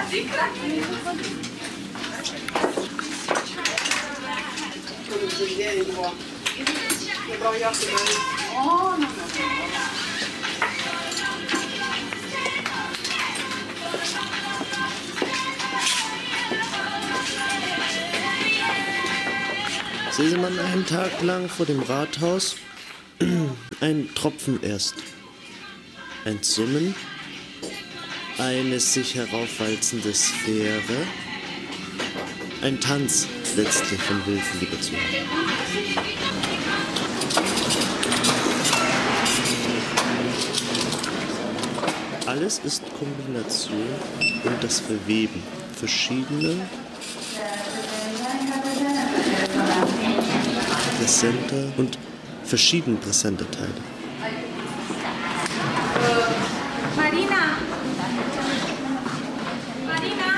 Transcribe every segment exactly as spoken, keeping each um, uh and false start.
Sesemann einen Tag lang vor dem Rathaus, ein Tropfen erst, ein Summen, eine sich heraufwalzende Sphäre, ein Tanz letztlich von Wilfen lieber zu hören. Alles ist Kombination und das Verweben verschiedener präsenter und verschieden präsenter Teile. Marina! Marina!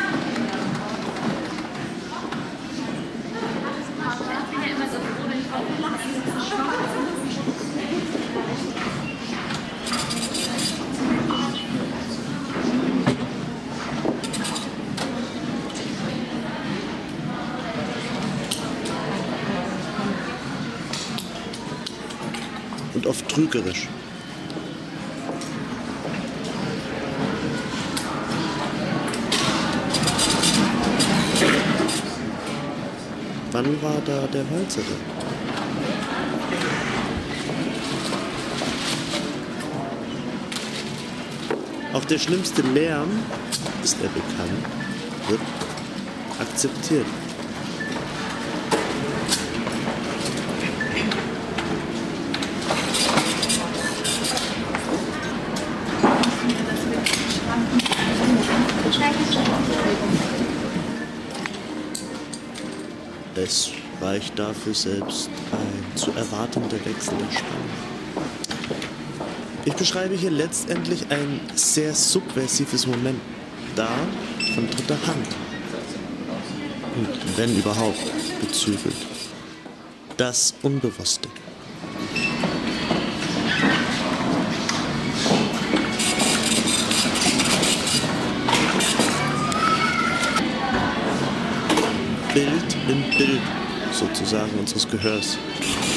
Ich bin ja immer so froh, wenn ich aufmache. Und oft trügerisch. Wann war da der Walzer denn? Auch der schlimmste Lärm, ist er bekannt, wird akzeptiert. Es reicht dafür selbst ein zu erwartender Wechsel der Spannung. Ich beschreibe hier letztendlich ein sehr subversives Moment, da von dritter Hand. Und wenn überhaupt, gezügelt. Das Unbewusste. Bild im Bild, sozusagen, unseres Gehörs.